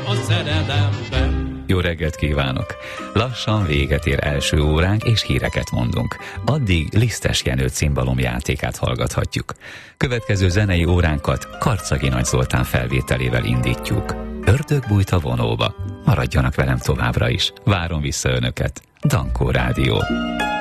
a szerelemben. Jó reggelt kívánok! Lassan véget ér első óránk, és híreket mondunk. Addig Lisztes Jenő cimbalomjátékát hallgathatjuk. Következő zenei óránkat Karczagi Nagy Zoltán felvételével indítjuk. Ördög bújt a vonóba. Maradjanak velem továbbra is. Várom vissza önöket. Dankó Rádió.